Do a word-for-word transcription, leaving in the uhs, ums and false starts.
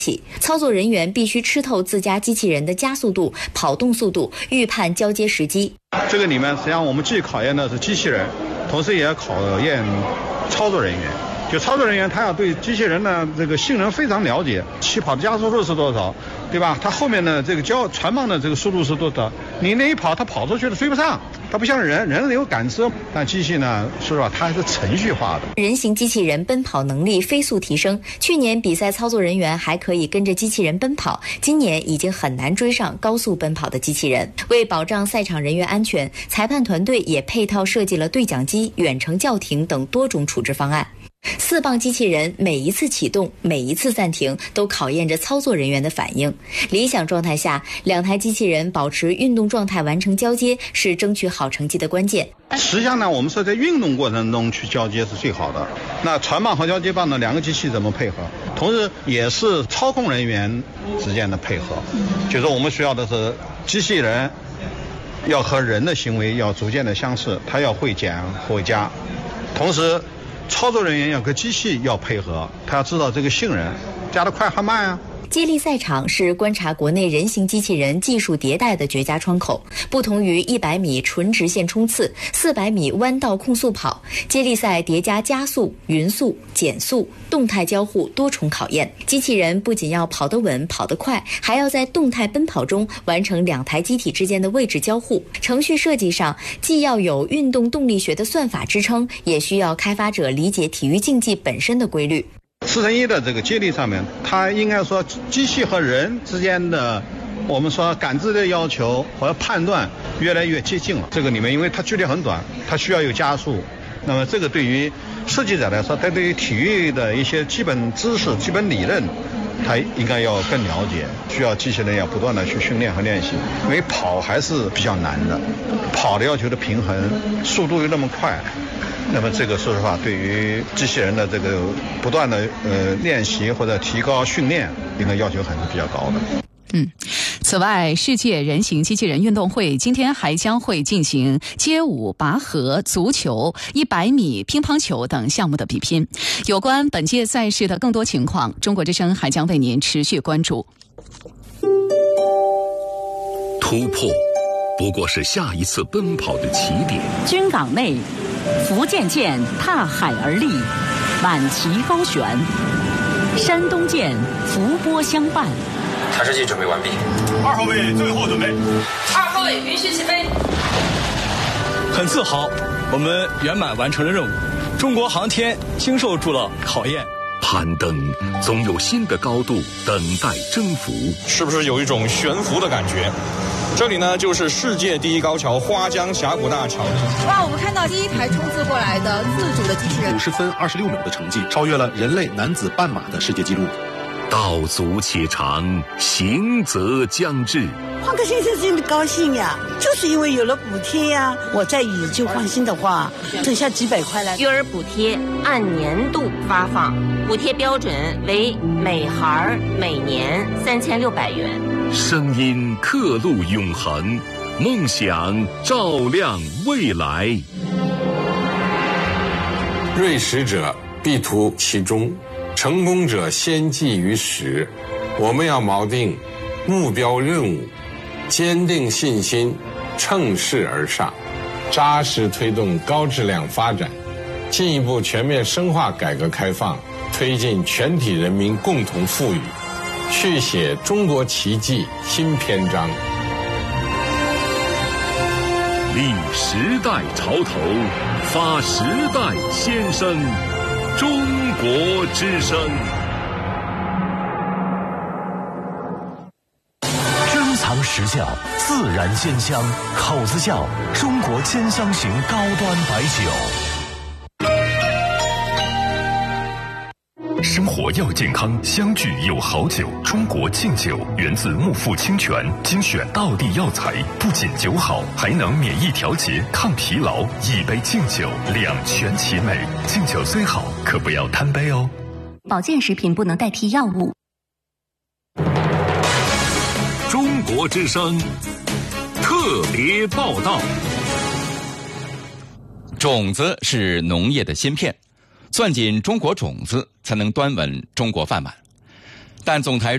操作人员必须吃透自家机器人的加速度、跑动速度，预判交接时机。 这个里面实际上我们既考验的是机器人，同时也要考验操作人员。就操作人员他要对机器人的这个性能非常了解，起跑的加速度是多少，对吧？它后面的这个交传放的这个速度是多少？你那一跑，它跑出去了追不上。它不像人，人有感知，但机器呢，说实话，它还是程序化的。 人形机器人奔跑能力飞速提升，去年比赛操作人员还可以跟着机器人奔跑，今年已经很难追上高速奔跑的机器人。为保障赛场人员安全，裁判团队也配套设计了对讲机、远程叫停等多种处置方案。四磅机器人每一次启动、每一次暂停都考验着操作人员的反应。理想状态下，两台机器人保持运动状态完成交接是争取好成绩的关键。 实际上呢，我们说在运动过程中去交接是最好的。那传棒和交接棒呢，两个机器怎么配合？同时也是操控人员之间的配合。就是我们需要的是机器人要和人的行为要逐渐的相似，它要会减会加，同时操作人员要跟机器要配合，他要知道这个性能加得快还慢啊。 接力赛场是观察国内人形机器人技术迭代的绝佳窗口。不同于一百米纯直线冲刺、四百米弯道控速跑，接力赛叠加加速、匀速、减速、动态交互多重考验。机器人不仅要跑得稳、跑得快，还要在动态奔跑中完成两台机体之间的位置交互。程序设计上，既要有运动动力学的算法支撑，也需要开发者理解体育竞技本身的规律。 四乘一的这个接力上面，它应该说机器和人之间的我们说感知的要求和判断越来越接近了。这个里面因为它距离很短，它需要有加速，那么这个对于设计者来说，他对于体育的一些基本知识、基本理论他应该要更了解，需要机器人要不断的去训练和练习。因为跑还是比较难的，跑的要求的平衡，速度又那么快，那么这个说实话，对于机器人的这个不断的呃练习或者提高训练，应该要求还是比较高的。 嗯，此外，世界人形机器人运动会今天还将会进行街舞、拔河、足球、一百米乒乓球等项目的比拼。有关本届赛事的更多情况，中国之声还将为您持续关注。 突破不过是下一次奔跑的起点。 军港内，福建舰踏海而立，满旗高悬；山东舰伏波相伴。 查试剂准备完毕， 二号位最后准备， 二号位允许起飞。 很自豪，我们圆满完成了任务，中国航天经受住了考验。 攀登总有新的高度等待征服， 是不是有一种悬浮的感觉？这里呢，就是世界第一高桥花江峡谷大桥。 哇，我们看到第一台冲刺过来的自主的机器人， 五十分二十六秒的成绩，超越了人类男子半马的世界纪录。 道阻且长，行则将至。 换个先生真的高兴呀，就是因为有了补贴呀。我再以旧换新的话，省下几百块来。 育儿补贴按年度发放，补贴标准为每孩每年三千六百元。 声音刻录永恒，梦想照亮未来。 锐识者必图其中，成功者先记于始。我们要锚定目标任务，坚定信心，乘势而上，扎实推动高质量发展，进一步全面深化改革开放，推进全体人民共同富裕，续写中国奇迹新篇章。 立时代潮头，发时代先声，中国之声。 珍藏实窖，自然鲜香，口子窖中国兼香型高端白酒。 生活要健康，相聚有好酒。中国敬酒源自木富清泉，精选道地药材，不仅酒好，还能免疫调节、抗疲劳。一杯敬酒，两全其美。敬酒虽好，可不要贪杯哦。 保健食品不能代替药物。 中国之声特别报道。 种子是农业的芯片，攥紧中国种子，才能端稳中国饭碗。但总台